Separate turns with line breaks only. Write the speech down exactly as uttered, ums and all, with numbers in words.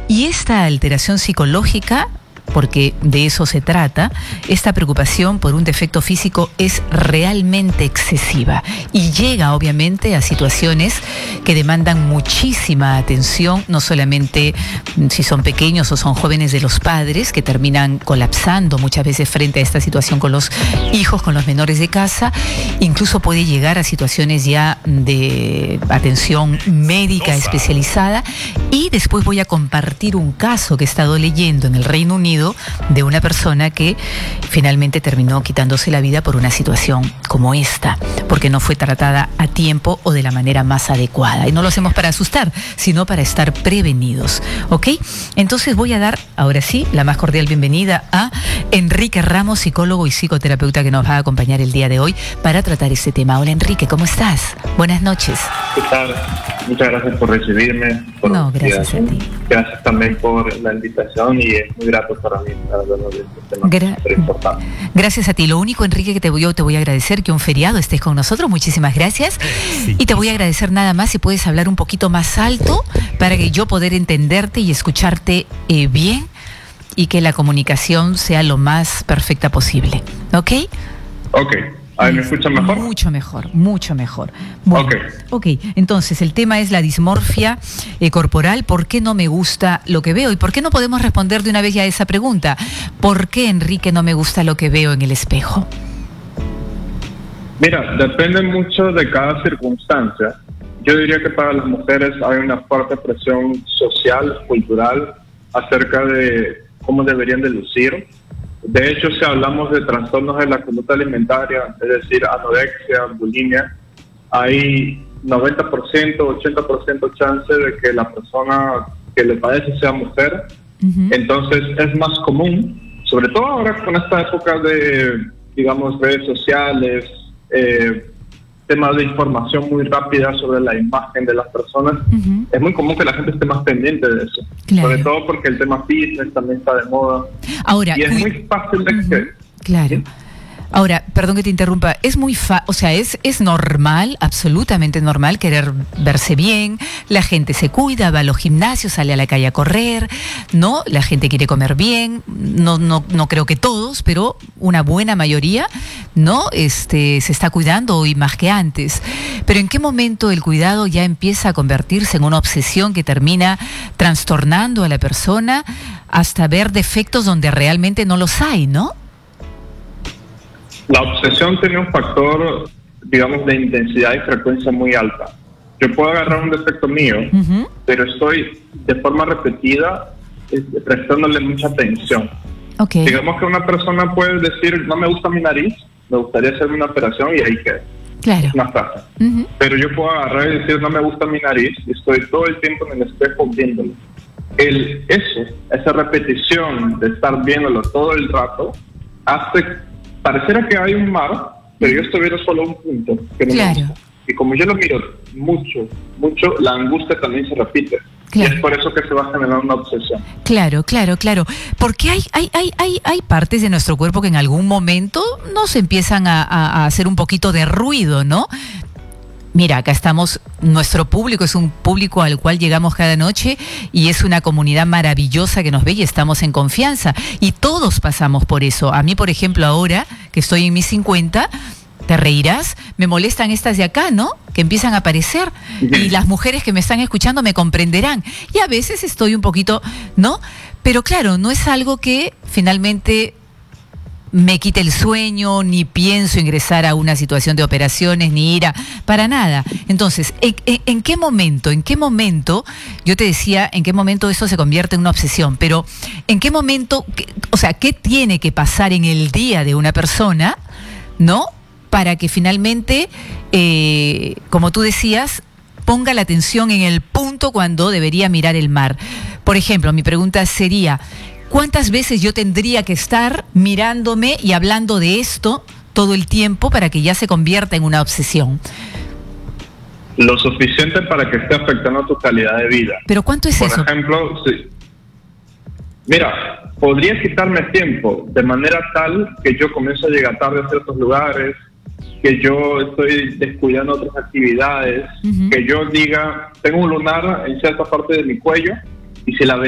Y esta alteración psicológica, porque de eso se trata, esta preocupación por un defecto físico es realmente excesiva y llega obviamente a situaciones que demandan muchísima atención, no solamente si son pequeños o son jóvenes de los padres, que terminan colapsando muchas veces frente a esta situación con los hijos, con los menores de casa, incluso puede llegar a situaciones ya de atención médica especializada. Y después voy a compartir un caso que he estado leyendo en el Reino Unido de una persona que finalmente terminó quitándose la vida por una situación como esta, porque no fue tratada a tiempo o de la manera más adecuada. Y no lo hacemos para asustar, sino para estar prevenidos, ¿ok? Entonces voy a dar, ahora sí, la más cordial bienvenida a Enrique Ramos, psicólogo y psicoterapeuta, que nos va a acompañar el día de hoy para tratar este tema. Hola Enrique, ¿cómo estás? Buenas noches.
¿Qué tal? Muchas gracias por recibirme. Por
no, gracias a ti.
Gracias también por la invitación y es muy grato para mí hablar de este tema
Gra
súper importante.
Gracias a ti. Lo único, Enrique, que te voy, yo te voy a agradecer que un feriado estés con nosotros. Muchísimas gracias. Sí. Y te voy a agradecer nada más si puedes hablar un poquito más alto para que yo poder entenderte y escucharte eh, bien y que la comunicación sea lo más perfecta posible. ¿Ok?
Ok. Ahí me escuchan mejor.
Mucho mejor, mucho mejor. Bueno,
ok.
Ok, entonces el tema es la dismorfia eh, corporal. ¿Por qué no me gusta lo que veo? ¿Y por qué no podemos responder de una vez ya a esa pregunta? ¿Por qué, Enrique, no me gusta lo que veo en el espejo?
Mira, depende mucho de cada circunstancia. Yo diría que para las mujeres hay una fuerte presión social, cultural, acerca de cómo deberían de lucir. De hecho, si hablamos de trastornos de la conducta alimentaria, es decir, anorexia, bulimia, hay noventa por ciento, ochenta por ciento chance de que la persona que le padece sea mujer. Uh-huh. Entonces es más común, sobre todo ahora con esta época de, digamos, redes sociales, eh, temas de información muy rápida sobre la imagen de las personas, uh-huh. es muy común que la gente esté más pendiente de eso. Claro. Sobre todo porque el tema fitness también está de moda.
Ahora,
y es muy fácil de
uh-huh.
que...
Claro.
¿sí?
Ahora, perdón que te interrumpa, es muy fa o sea, es, es normal, absolutamente normal querer verse bien, la gente se cuida, va a los gimnasios, sale a la calle a correr, ¿no? La gente quiere comer bien, no, no, no creo que todos, pero una buena mayoría, ¿no? Este, se está cuidando hoy más que antes. Pero ¿en qué momento el cuidado ya empieza a convertirse en una obsesión que termina trastornando a la persona hasta ver defectos donde realmente no los hay, ¿no?
La obsesión tiene un factor, digamos, de intensidad y frecuencia muy alta. Yo puedo agarrar un defecto mío, uh-huh. pero estoy de forma repetida este, prestándole mucha atención.
Okay.
Digamos que una persona puede decir, no me gusta mi nariz, me gustaría hacerme una operación y ahí queda.
Claro.
Es más fácil.
Uh-huh.
Pero yo puedo agarrar y decir, no me gusta mi nariz, y estoy todo el tiempo en el espejo viéndolo. El, eso, esa repetición de estar viéndolo todo el rato, hace... Pareciera que hay un mar, pero yo estoy viendo solo un punto. Que no
claro.
me gusta. Y como yo lo miro mucho, mucho, la angustia también se repite. Claro. Y es por eso que se va a generar una obsesión.
Claro, claro, claro. Porque hay, hay, hay, hay, hay partes de nuestro cuerpo que en algún momento nos empiezan a, a, a hacer un poquito de ruido, ¿no? Mira, acá estamos, nuestro público es un público al cual llegamos cada noche y es una comunidad maravillosa que nos ve y estamos en confianza. Y todos pasamos por eso. A mí, por ejemplo, ahora que estoy en mis cincuenta, te reirás, me molestan estas de acá, ¿no? Que empiezan a aparecer. Y las mujeres que me están escuchando me comprenderán. Y a veces estoy un poquito, ¿no? Pero claro, no es algo que finalmente... me quite el sueño, ni pienso ingresar a una situación de operaciones, ni ir a... para nada. Entonces, ¿en, en, en qué momento, en qué momento, yo te decía, en qué momento eso se convierte en una obsesión, pero en qué momento, qué, o sea, qué tiene que pasar en el día de una persona, ¿no? Para que finalmente, eh, como tú decías, ponga la atención en el punto cuando debería mirar el mar. Por ejemplo, mi pregunta sería... ¿cuántas veces yo tendría que estar mirándome y hablando de esto todo el tiempo para que ya se convierta en una obsesión?
Lo suficiente para que esté afectando tu calidad de vida.
¿Pero cuánto es
Por
eso?
Por ejemplo, sí. Mira, podría quitarme tiempo de manera tal que yo comienzo a llegar tarde a ciertos lugares, que yo estoy descuidando otras actividades, uh-huh. que yo diga, tengo un lunar en cierta parte de mi cuello, y si la